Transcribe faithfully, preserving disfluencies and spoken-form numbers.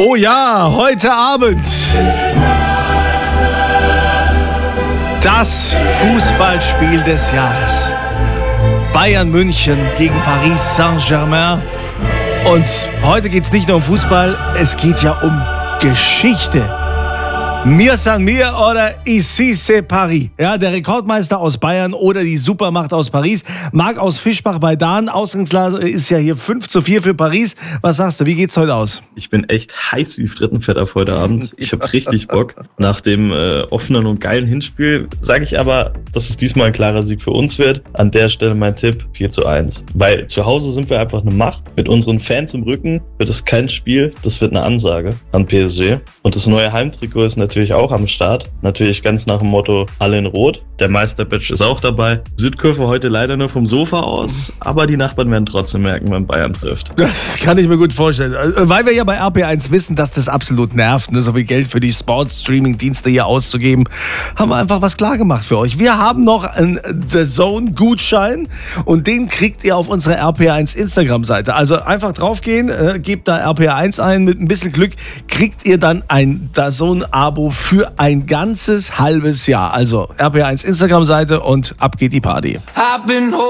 Oh ja, heute Abend das Fußballspiel des Jahres. Bayern München gegen Paris Saint-Germain. Und heute geht es nicht nur um Fußball, es geht ja um Geschichte. Mir san mir oder ici c'est Paris. Ja, der Rekordmeister aus Bayern oder die Supermacht aus Paris. Marc aus Fischbach bei Dahn. Ausgangslage ist ja hier fünf zu vier für Paris. Was sagst du, wie geht's heute aus? Ich bin echt heiß wie Frittenfett auf heute Abend. Ich habe richtig Bock. Nach dem äh, offenen und geilen Hinspiel sage ich aber, dass es diesmal ein klarer Sieg für uns wird. An der Stelle mein Tipp, vier zu eins. Weil zu Hause sind wir einfach eine Macht. Mit unseren Fans im Rücken wird es kein Spiel. Das wird eine Ansage an P S G. Und das neue Heimtrikot ist natürlich natürlich auch am Start. Natürlich ganz nach dem Motto alle in Rot. Der Meisterbadge ist auch dabei. Südkurve heute leider nur vom Sofa aus, aber die Nachbarn werden trotzdem merken, wenn Bayern trifft. Das kann ich mir gut vorstellen. Weil wir ja bei R P eins wissen, dass das absolut nervt, ne? So viel Geld für die Sports-Streaming-Dienste hier auszugeben, haben wir einfach was klar gemacht für euch. Wir haben noch einen The Zone-Gutschein und den kriegt ihr auf unserer R P eins Instagram-Seite. Also einfach draufgehen, äh, gebt da R P eins ein, mit ein bisschen Glück kriegt ihr dann ein The Zone-Abo für ein ganzes halbes Jahr. Also R P eins Instagram-Seite und ab geht die Party.